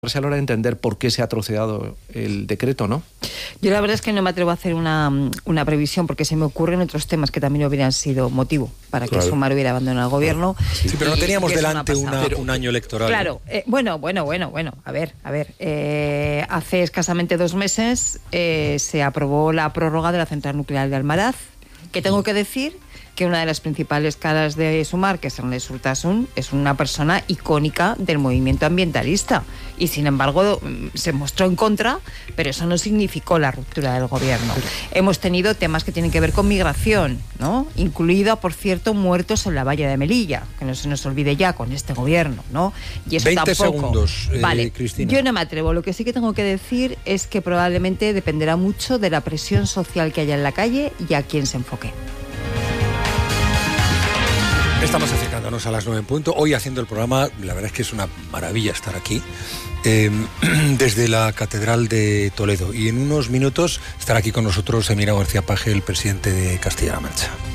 equivocarse a la hora de entender por qué se ha troceado el decreto, ¿no? Yo la verdad es que no me atrevo a hacer una previsión, porque se me ocurren otros temas que también hubieran sido motivo para que Sumar hubiera abandonado el gobierno. Sí, pero no teníamos delante un año electoral. Claro, bueno. A ver. Hace escasamente 2 meses se aprobó la prórroga de la central nuclear de Almaraz, que tengo que decir que una de las principales caras de Sumar, que es Ernest Urtasun, es una persona icónica del movimiento ambientalista y sin embargo se mostró en contra, pero eso no significó la ruptura del gobierno. Hemos tenido temas que tienen que ver con migración, ¿no? Incluida, por cierto, muertos en la valla de Melilla, que no se nos olvide ya con este gobierno, ¿no? Y eso 20 tampoco. segundos, vale, Cristina. Yo no me atrevo. Lo que sí que tengo que decir es que probablemente dependerá mucho de la presión social que haya en la calle y a quién se enfoque. Estamos acercándonos a las 9 en punto. Hoy haciendo el programa, la verdad es que es una maravilla estar aquí, desde la Catedral de Toledo. Y en unos minutos estará aquí con nosotros Emiliano García Paje, el presidente de Castilla-La Mancha.